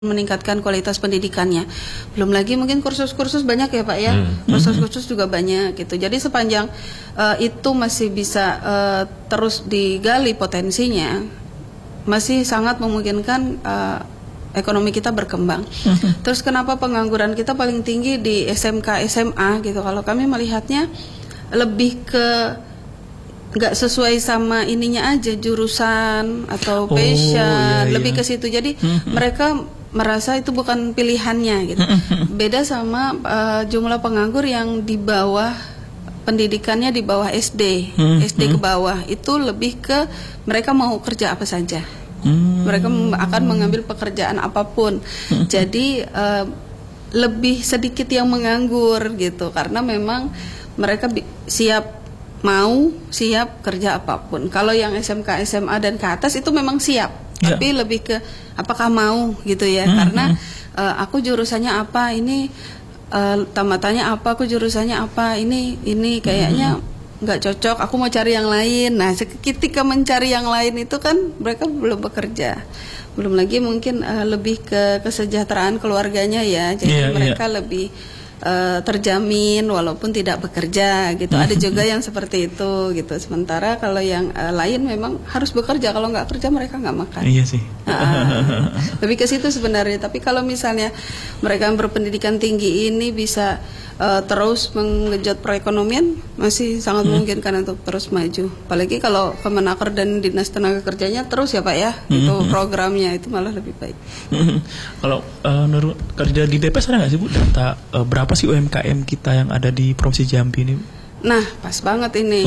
meningkatkan kualitas pendidikannya. Belum lagi mungkin kursus-kursus banyak ya Pak ya, kursus-kursus juga banyak gitu. Jadi sepanjang itu masih bisa terus digali potensinya, masih sangat memungkinkan ekonomi kita berkembang. Terus kenapa pengangguran kita paling tinggi di SMK SMA gitu? Kalau kami melihatnya lebih ke nggak sesuai sama ininya aja, jurusan atau passion, lebih ke situ. Jadi mereka merasa itu bukan pilihannya gitu. Beda sama jumlah penganggur yang di bawah pendidikannya di bawah SD, SD ke bawah, itu lebih ke mereka mau kerja apa saja. Mereka akan mengambil pekerjaan apapun. Jadi lebih sedikit yang menganggur gitu, karena memang mereka siap kerja apapun. Kalau yang SMK, SMA dan ke atas itu memang siap, tapi lebih ke apakah mau gitu ya. Karena aku jurusannya apa, ini tamatannya apa, aku jurusannya apa, ini kayaknya nggak cocok, aku mau cari yang lain. Nah, ketika mencari yang lain itu kan mereka belum bekerja. Belum lagi mungkin lebih ke kesejahteraan keluarganya ya. Jadi mereka lebih terjamin walaupun tidak bekerja gitu. Ada juga yang seperti itu gitu. Sementara kalau yang lain memang harus bekerja, kalau nggak kerja mereka nggak makan. Iya sih. Lebih ke situ sebenarnya. Tapi kalau misalnya mereka yang berpendidikan tinggi ini bisa terus menggenjot perekonomian, masih sangat memungkinkan untuk terus maju. Apalagi kalau Kemenaker dan Dinas Tenaga Kerjanya terus ya Pak ya, itu programnya itu malah lebih baik. Kalau menurut kerja di DPS ada nggak sih Bu data berapa sih UMKM kita yang ada di Provinsi Jambi ini? Nah, pas banget ini.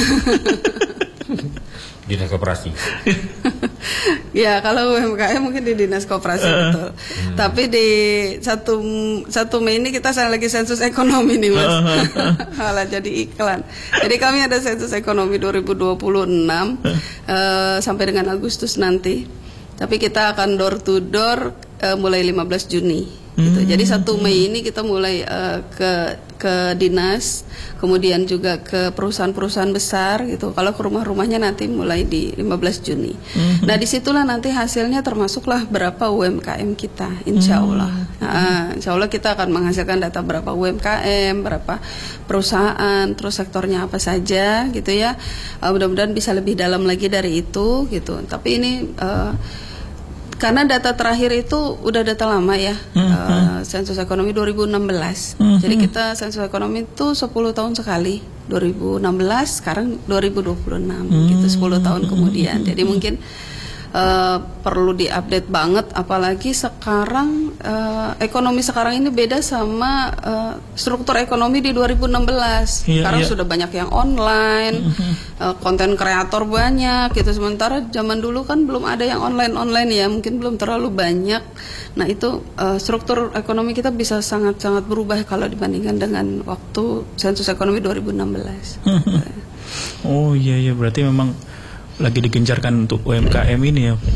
Dinas Koperasi. Ya, kalau UMKM mungkin di Dinas Koperasi betul. Tapi di 1 Mei ini kita lagi sensus ekonomi nih Mas. Malah jadi iklan. Jadi kami ada sensus ekonomi 2026 sampai dengan Agustus nanti. Tapi kita akan door to door mulai 15 Juni. Gitu. Jadi 1 Mei ini kita mulai ke dinas, kemudian juga ke perusahaan-perusahaan besar gitu. Kalau ke rumah-rumahnya nanti mulai di 15 Juni. Nah, disitulah nanti hasilnya termasuklah berapa UMKM kita, insya Allah. Insya Allah kita akan menghasilkan data berapa UMKM, berapa perusahaan, terus sektornya apa saja gitu ya. Mudah-mudahan bisa lebih dalam lagi dari itu gitu. Tapi ini karena data terakhir itu udah data lama ya, sensus ekonomi 2016. Jadi kita sensus ekonomi itu 10 tahun sekali, 2016, sekarang 2026, gitu 10 tahun kemudian. Jadi mungkin perlu diupdate banget, apalagi sekarang ekonomi sekarang ini beda sama struktur ekonomi di 2016. Sekarang sudah banyak yang online, konten kreator banyak gitu. Sementara zaman dulu kan belum ada yang online ya, mungkin belum terlalu banyak. Nah, itu struktur ekonomi kita bisa sangat-sangat berubah kalau dibandingkan dengan waktu sensus ekonomi 2016. Oh iya, berarti memang lagi digencarkan untuk UMKM ini ya.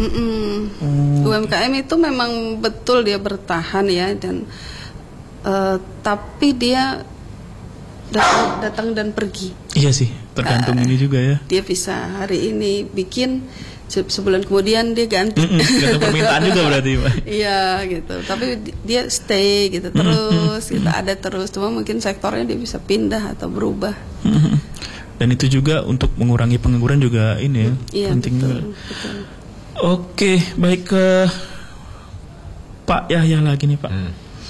UMKM itu memang betul dia bertahan ya, dan tapi dia datang dan pergi. Iya sih, tergantung ini juga ya. Dia bisa hari ini bikin, sebulan kemudian dia ganti. Gantung permintaan juga berarti Pak. Iya gitu. Tapi dia stay gitu terus, gitu ada terus. Cuma mungkin sektornya dia bisa pindah atau berubah. Dan itu juga untuk mengurangi pengangguran juga ini ya, penting. Betul. Oke, baik ke Pak Yahya lagi nih Pak.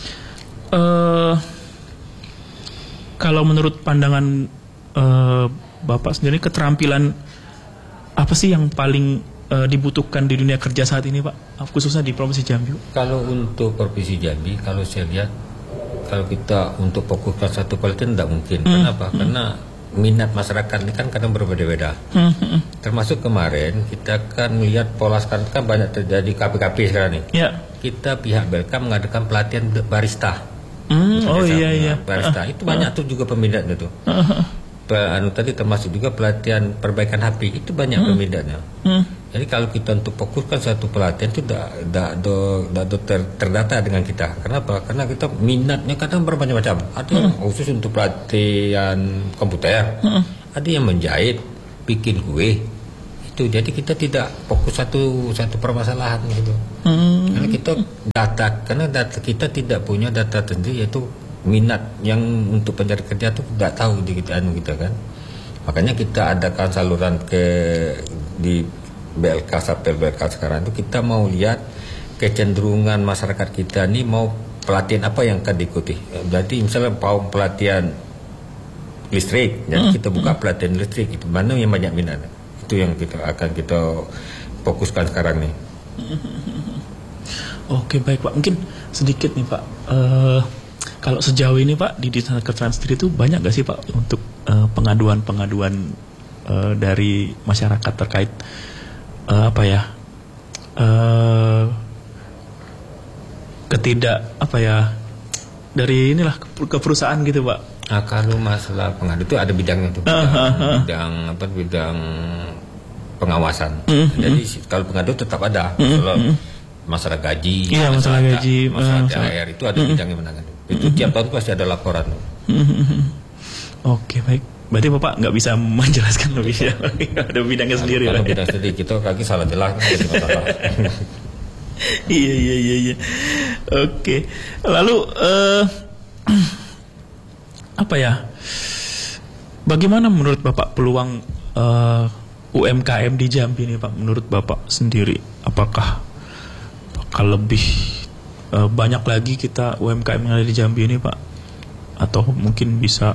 Kalau menurut pandangan Bapak sendiri, keterampilan apa sih yang paling dibutuhkan di dunia kerja saat ini Pak, khususnya di Provinsi Jambi? Kalau untuk Provinsi Jambi, kalau saya lihat, kalau kita untuk fokuskan satu pelatihan tidak mungkin. Kenapa? Karena minat masyarakat ini kan kadang berbeda-beda. Termasuk kemarin kita kan melihat pola sekarang kan banyak terjadi KPKP sekarang nih. Kita pihak Belkam mengadakan pelatihan barista. Barista itu banyak tuh juga peminatnya tuh. Tadi termasuk juga pelatihan perbaikan HP, itu banyak peminatnya. Jadi kalau kita untuk fokuskan satu pelatihan itu tidak terdata dengan kita. Kenapa? Karena kita minatnya kadang bermacam-macam. Ada yang khusus untuk pelatihan komputer, ada yang menjahit, bikin kue. itu. Jadi kita tidak fokus satu permasalahan gitu. Karena data kita tidak punya data sendiri, yaitu minat yang untuk pencari kerja itu tidak tahu di kita kan. Makanya kita adakan saluran di BLK Sapel BLK sekarang itu, kita mau lihat kecenderungan masyarakat kita ini mau pelatihan apa yang akan diikuti. Berarti misalnya pelatihan listrik, jadi kita buka pelatihan listrik, itu mana yang banyak minat. Itu yang akan kita fokuskan sekarang nih. Oke, baik Pak. Mungkin sedikit nih Pak. Kalau sejauh ini Pak di Dinas Kesehatan sendiri itu banyak gak sih Pak untuk pengaduan-pengaduan dari masyarakat terkait dari inilah ke perusahaan gitu Pak. Nah, kalau masalah pengadu itu ada bidangnya tuh, bidang pengawasan. Jadi kalau pengadu tetap ada. Kalau masalah gaji, masalah THR itu ada bidangnya menangani. Itu tiap tahun pasti ada laporan. Oke, baik. Berarti Bapak nggak bisa menjelaskan lebih ya? Ada bidangnya sendiri. Kalau bidang sendiri kita kaki salah jelas kan jadi masalah. Iya. Oke. Lalu bagaimana menurut Bapak peluang UMKM di Jambi ini Pak? Menurut Bapak sendiri, apakah lebih banyak lagi kita UMKM yang ada di Jambi ini Pak? Atau mungkin bisa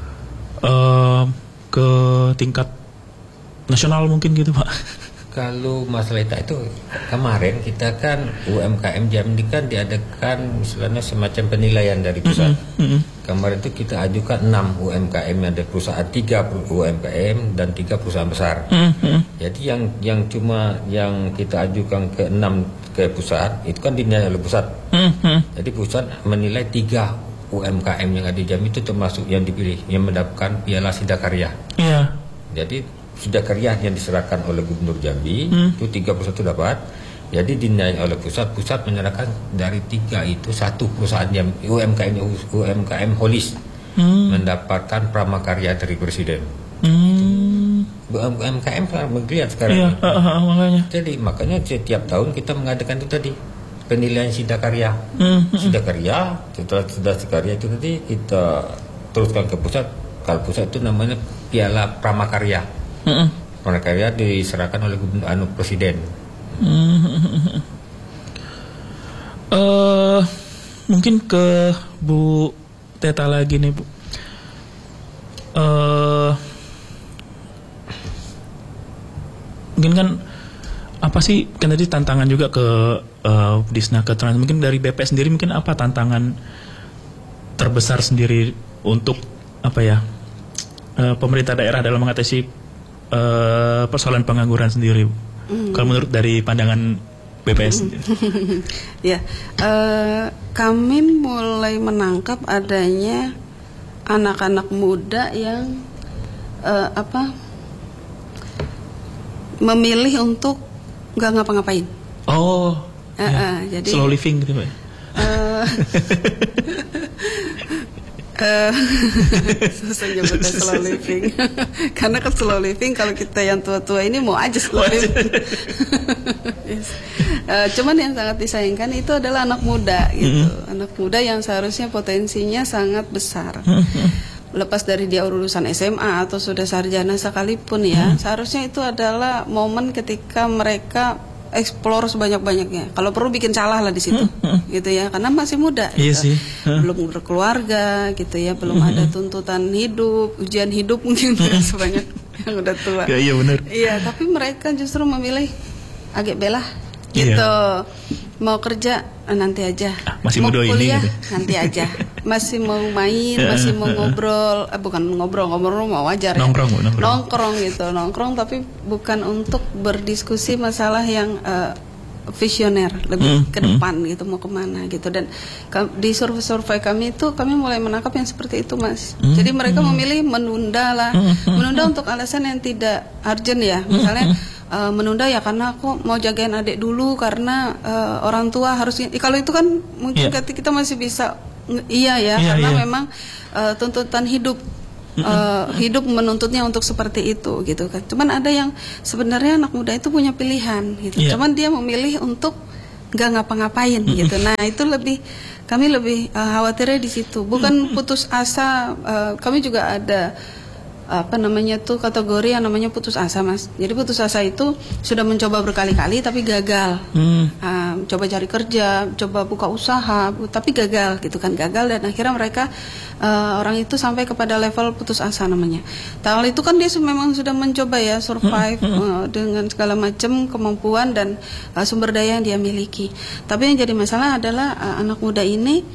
ke tingkat nasional mungkin gitu Pak? Kalau masalah itu kemarin kita kan UMKM Jambi kan diadakan misalnya semacam penilaian dari pusat. Kemarin itu kita ajukan 6 UMKM yang ada perusahaan, 3 UMKM dan 3 perusahaan besar. Jadi yang kita ajukan ke 6 ke pusat itu kan dinilai oleh pusat. Jadi pusat menilai 3 UMKM yang ada di Jambi itu termasuk yang dipilih, yang mendapatkan piala Sidakarya. Jadi Sidakarya yang diserahkan oleh Gubernur Jambi itu 31 dapat. Jadi dinilai oleh pusat menyerahkan dari 3 itu 1 perusahaan yang UMKM holis mendapatkan pramakarya dari Presiden. UMKM bergeliat sekarang. Makanya. Jadi makanya setiap tahun kita mengadakan itu tadi penilaian Sidakarya. Setelah Sidakarya itu tadi kita teruskan ke pusat. Kalau pusat itu namanya piala pramakarya. Prakarya diserahkan oleh Gubernur Presiden. Mungkin ke Bu Teta lagi nih Bu. Mungkin kan apa sih, kan tadi tantangan juga ke Disnaker Trans. Mungkin dari BP sendiri mungkin apa tantangan terbesar sendiri untuk pemerintah daerah dalam mengatasi persoalan pengangguran sendiri, kalau menurut dari pandangan BPS? Ya, kami mulai menangkap adanya anak-anak muda yang memilih untuk nggak ngapa-ngapain. Jadi slow living gitu Pak. Susah nyebutnya slow living. Karena kan slow living kalau kita yang tua-tua ini mau aja slow living. Yes. Cuman yang sangat disayangkan itu adalah anak muda gitu. Anak muda yang seharusnya potensinya sangat besar. Lepas dari dia lulusan SMA atau sudah sarjana sekalipun ya, seharusnya itu adalah momen ketika mereka explore sebanyak-banyaknya. Kalau perlu bikin salah lah di situ, gitu ya, karena masih muda, gitu. Belum berkeluarga, gitu ya, belum ada tuntutan hidup, ujian hidup mungkin sebanyak yang udah tua. Iya benar. Iya, tapi mereka justru memilih agak belah, gitu. Mau kerja nanti aja, masih mau muda kuliah ini, nanti aja, masih mau main, masih mau ngobrol, bukan ngobrol mau wajar nongkrong gitu, nongkrong tapi bukan untuk berdiskusi masalah yang visioner lebih ke depan gitu, mau kemana gitu. Dan di survei kami itu kami mulai menangkap yang seperti itu Mas. Jadi mereka memilih menunda untuk alasan yang tidak urgent ya, misalnya menunda ya karena aku mau jagain adik dulu karena orang tua harus, kalau itu kan mungkin kita masih bisa karena memang tuntutan hidup hidup menuntutnya untuk seperti itu gitu kan. Cuman ada yang sebenarnya anak muda itu punya pilihan gitu. Cuman dia memilih untuk nggak ngapa-ngapain gitu. Nah itu kami lebih khawatirnya di situ. Bukan putus asa. Kami juga ada kategori yang namanya putus asa, Mas. Jadi putus asa itu sudah mencoba berkali-kali tapi gagal. Coba cari kerja, coba buka usaha, tapi gagal gitu kan, gagal, dan akhirnya mereka orang itu sampai kepada level putus asa namanya. Tahun itu kan dia memang sudah mencoba ya survive dengan segala macam kemampuan dan sumber daya yang dia miliki. Tapi yang jadi masalah adalah anak muda ini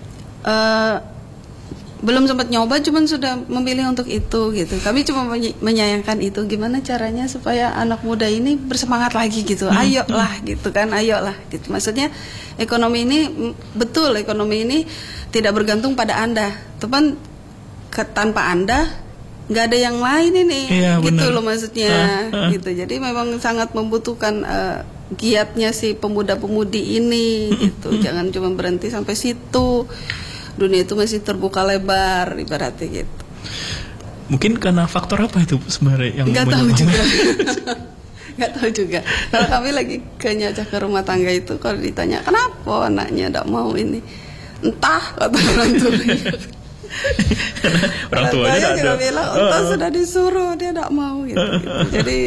belum sempat nyoba, cuman sudah memilih untuk itu gitu. Kami cuma menyayangkan itu. Gimana caranya supaya anak muda ini bersemangat lagi gitu. Ayolah gitu kan, ayolah gitu. Maksudnya ekonomi ini tidak bergantung pada Anda. Teman tanpa Anda nggak ada yang lain ini. Gitu benar. Loh maksudnya gitu. Jadi memang sangat membutuhkan giatnya si pemuda-pemudi ini gitu. Jangan cuma berhenti sampai situ. Dunia itu masih terbuka lebar ibaratnya gitu. Mungkin karena faktor apa itu sebenarnya yang nggak tahu juga. Nggak tahu juga. Kalau kami lagi ke rumah tangga itu, kalau ditanya kenapa anaknya tidak mau ini, entah kata orang tuanya. Orang tuanya tidak ada. Bilang, entah sudah disuruh dia tidak mau gitu. Jadi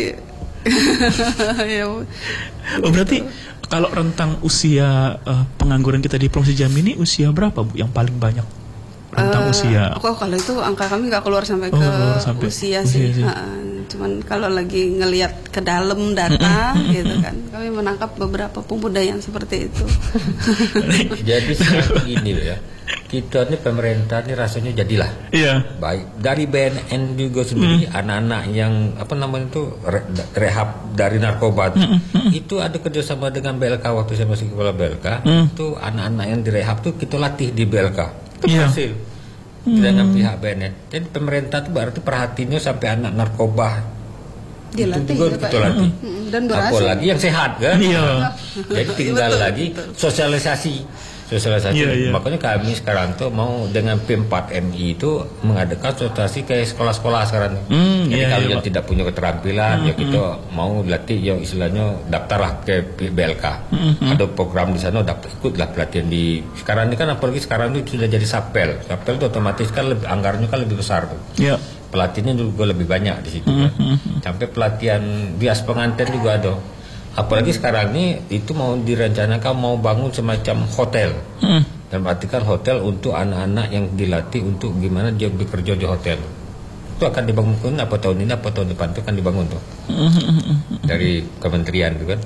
berarti kalau rentang usia pengangguran kita di Provinsi Jambi ini usia berapa, Bu, yang paling banyak rentang usia? Kalau itu angka kami nggak keluar sampai usia sih. Cuman kalau lagi ngelihat ke dalam data gitu kan, kami menangkap beberapa pemuda yang seperti itu. Jadi sekarang ini ya, kita ini pemerintah ini rasanya jadilah baik dari BNN juga sendiri, anak-anak yang rehab dari narkoba itu ada kerjasama dengan BLK. Waktu saya masih kepala BLK itu anak-anak yang direhab tuh kita latih di BLK itu berhasil dengan pihak BNN. Jadi pemerintah itu berarti perhatiannya sampai anak narkoba dilatih, itu juga kita latih. Dan berhasil. Apalagi yang sehat kan. Jadi tinggal lagi sosialisasi. Makanya kami sekarang tuh mau dengan P4MI itu mengadakan sosialisasi ke sekolah-sekolah sekarang. Jadi kalau yang tidak punya keterampilan ya kita mau latih, ya istilahnya daftarlah ke BLK. Ada program di sana, ikutlah pelatihan di sekarang ini kan, apalagi sekarang itu sudah jadi Sapel. Sapel itu otomatis kan anggarannya kan lebih besar tuh. Pelatihannya juga lebih banyak di situ kan. Sampai pelatihan bias pengantin juga ada. Apalagi sekarang ini itu mau direncanakan mau bangun semacam hotel. Dan artikan hotel untuk anak-anak yang dilatih untuk gimana dia bekerja di hotel. Itu akan dibangun apa tahun ini apa tahun depan itu akan dibangun tuh. Dari kementerian itu kan.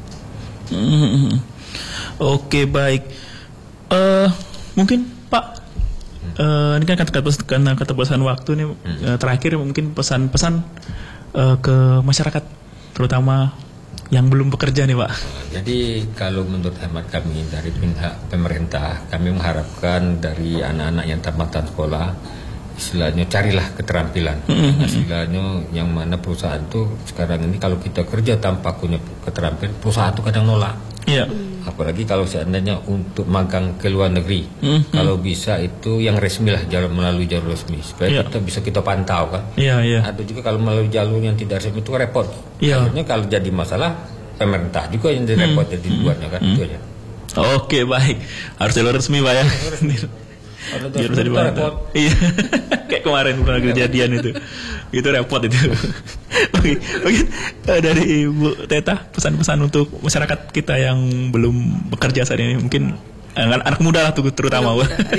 Oke, baik. Mungkin Pak, ini kan karena keterbatasan waktu nih, terakhir mungkin pesan-pesan ke masyarakat terutama yang belum bekerja nih, Pak. Jadi kalau menurut hemat kami dari pihak pemerintah, kami mengharapkan dari anak-anak yang tamatan sekolah, istilahnya carilah keterampilan. Istilahnya yang mana perusahaan tuh sekarang ini kalau kita kerja tanpa punya keterampilan, perusahaan tuh kadang nolak. Apalagi kalau seandainya untuk magang ke luar negeri, kalau bisa itu yang resmi lah, melalui jalur resmi supaya kita pantau kan. Ada juga kalau melalui jalur yang tidak resmi itu repot. Akhirnya kalau jadi masalah pemerintah juga yang direpot jadi luarnya kan itu aja. Oke, baik, harus jalur resmi Pak ya. Biar bisa dipantau. Iya, kayak kemarin pernah kejadian itu repot itu. Mungkin dari Ibu Teta pesan-pesan untuk masyarakat kita yang belum bekerja saat ini, mungkin anak muda lah terutama.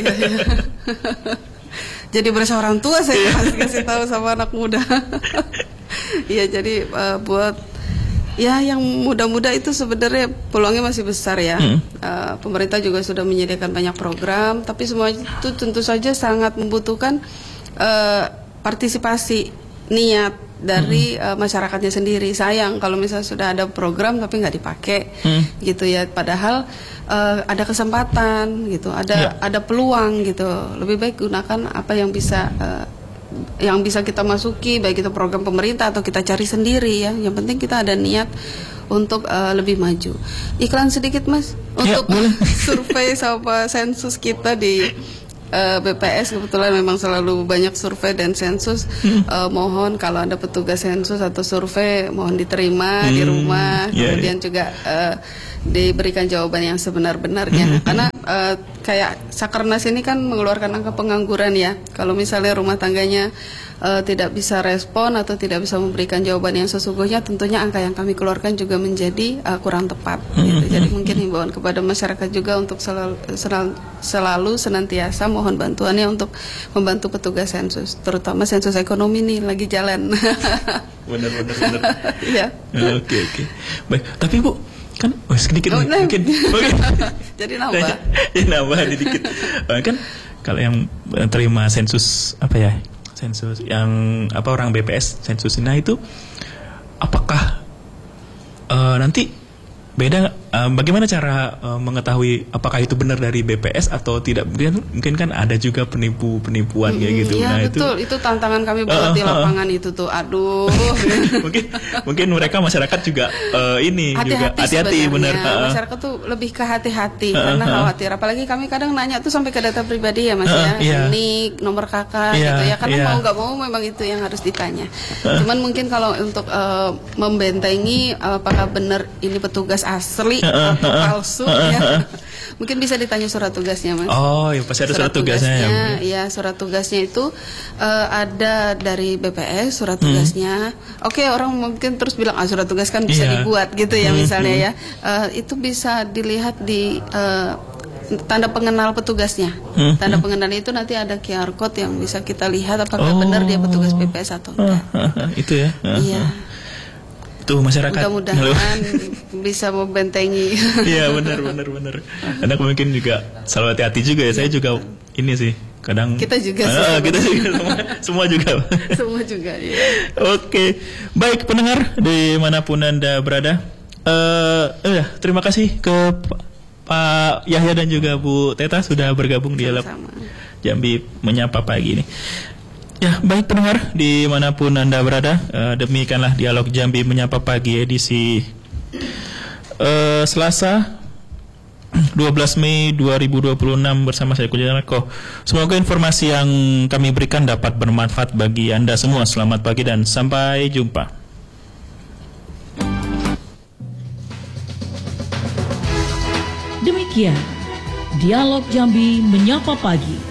Jadi berasa orang tua saya harus kasih tahu sama anak muda. Iya, jadi buat yang muda-muda itu sebenarnya peluangnya masih besar ya. Pemerintah juga sudah menyediakan banyak program, tapi semua itu tentu saja sangat membutuhkan partisipasi niat dari masyarakatnya sendiri. Sayang kalau misalnya sudah ada program tapi nggak dipakai gitu ya. Padahal ada kesempatan gitu, ada peluang gitu. Lebih baik gunakan apa yang bisa kita masuki, baik itu program pemerintah atau kita cari sendiri ya. Yang penting kita ada niat untuk lebih maju. Iklan sedikit Mas untuk survei sama sensus kita di BPS kebetulan memang selalu banyak survei dan sensus. Mohon kalau ada petugas sensus atau survei mohon diterima di rumah, kemudian juga diberikan jawaban yang sebenar-benarnya. Karena kayak Sakernas ini kan mengeluarkan angka pengangguran ya. Kalau misalnya rumah tangganya tidak bisa respon atau tidak bisa memberikan jawaban yang sesungguhnya, tentunya angka yang kami keluarkan juga menjadi kurang tepat. Gitu. Jadi mungkin himbauan kepada masyarakat juga untuk selalu senantiasa mohon bantuannya untuk membantu petugas sensus, terutama sensus ekonomi nih lagi jalan. Benar. Iya. Oke. Baik, tapi Bu, kan sedikit mungkin. Jadi nambah. Nambah dikit. Kan kalau yang terima sensus sensus yang orang BPS sensus nah itu apakah nanti beda bagaimana cara mengetahui apakah itu benar dari BPS atau tidak? Mungkin kan ada juga penipuan kayak gitu. Iya, Nah betul. Itu tantangan kami buat di lapangan itu tuh. Aduh. mungkin mereka masyarakat juga hati-hati benar. Masyarakat tuh lebih ke hati-hati karena khawatir. Apalagi kami kadang nanya tuh sampai ke data pribadi ya Mas nik, nomor kakak gitu ya. Karena mau nggak mau memang itu yang harus ditanya. Cuman mungkin kalau untuk membentengi apakah benar ini petugas asli atau palsu ya. Mungkin bisa ditanya surat tugasnya Mas. Oh, ya pasti ada surat tugasnya. Iya, surat tugasnya itu ada dari BPS surat tugasnya. Oke, orang mungkin terus bilang surat tugas kan bisa dibuat gitu ya misalnya ya. Itu bisa dilihat di tanda pengenal petugasnya. Tanda pengenal itu nanti ada QR code yang bisa kita lihat apakah benar dia petugas BPS atau enggak. Itu ya. Iya. Tuh masyarakat mudah-mudahan bisa membentengi. Iya benar. Karena mungkin juga selalu hati-hati juga ya. Saya juga ini sih kadang kita juga semua juga. Semua juga ya. Oke. Baik pendengar dimanapun Anda berada, terima kasih ke Pak Yahya dan juga Bu Teta sudah bergabung di Dialog Jambi Menyapa pagi ini. Ya, baik pendengar dimanapun Anda berada, demikianlah Dialog Jambi Menyapa pagi edisi Selasa 12 Mei 2026 bersama saya Kujanarko. Semoga informasi yang kami berikan dapat bermanfaat bagi Anda semua. Selamat pagi dan sampai jumpa. Demikian Dialog Jambi Menyapa pagi.